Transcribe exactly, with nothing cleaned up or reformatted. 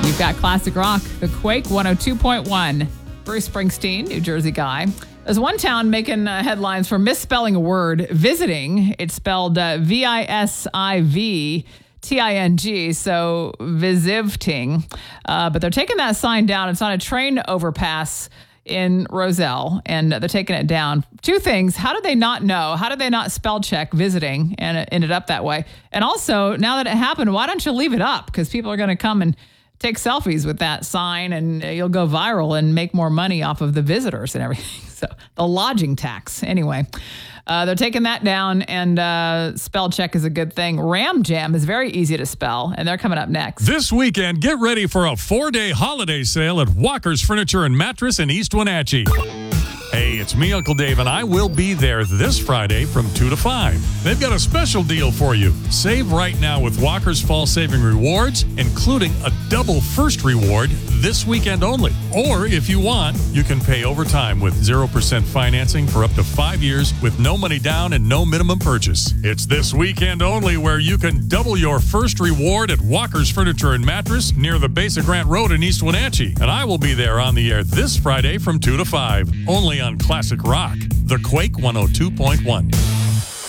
You've got classic rock, the Quake one oh two point one. Bruce Springsteen, New Jersey guy. There's one town making uh, headlines for misspelling a word, visiting. It's spelled uh, V I S I V T I N G, so visivting. Uh, but they're taking that sign down. It's on a train overpass in Roselle, and they're taking it down. Two things. How did they not know? How did they not spell check visiting, and it ended up that way? And also, now that it happened, why don't you leave it up? Because people are going to come and take selfies with that sign, and you'll go viral and make more money off of the visitors and everything. So the lodging tax. Anyway, uh, they're taking that down, and uh, spell check is a good thing. Ram Jam is very easy to spell, and they're coming up next. This weekend, get ready for a four-day holiday sale at Walker's Furniture and Mattress in East Wenatchee. Hey, it's me, Uncle Dave, and I will be there this Friday from two to five. They've got a special deal for you. Save right now with Walker's Fall Saving Rewards, including a double first reward this weekend only. Or if you want, you can pay over time with zero percent financing for up to five years with no money down and no minimum purchase. It's this weekend only where you can double your first reward at Walker's Furniture and Mattress near the Base of Grant Road in East Wenatchee. And I will be there on the air this Friday from two to five. Only on Classic Rock, the Quake one oh two point one.